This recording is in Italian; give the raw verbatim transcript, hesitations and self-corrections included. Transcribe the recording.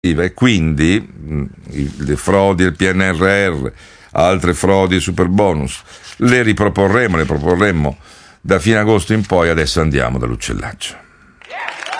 e quindi mh, le frodi del P N R R, altre frodi e superbonus le riproporremo, le proporremmo da fine agosto in poi. Adesso andiamo dall'uccellaccio.